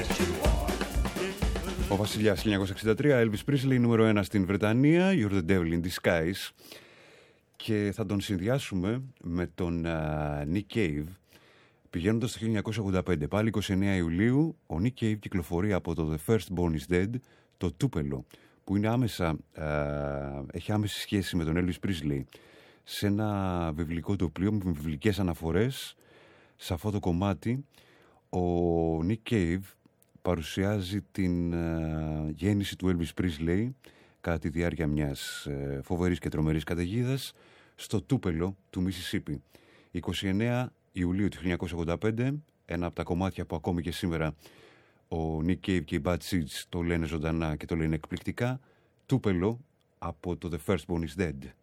Ο Βασιλιάς 1963, Elvis Presley, νούμερο 1 στην Βρετανία, You're the Devil in Disguise. Και θα τον συνδυάσουμε με τον Nick Cave, πηγαίνοντας το 1985. Πάλι 29 Ιουλίου, ο Nick Cave κυκλοφορεί από το The First Born is Dead, το Τούπελο, που είναι έχει άμεση σχέση με τον Elvis Presley, σε ένα βιβλικό τοπλίο με βιβλικές αναφορές. Σε αυτό το κομμάτι, ο Nick Cave παρουσιάζει την γέννηση του Elvis Presley κατά τη διάρκεια μιας φοβερής και τρομερής καταιγίδας στο Τούπελο του Μισισίπι. 29 Ιουλίου του 1985, ένα από τα κομμάτια που ακόμη και σήμερα ο Nick Cave και οι Bad Seeds το λένε ζωντανά και το λένε εκπληκτικά, Τούπελο από το The First Born is Dead.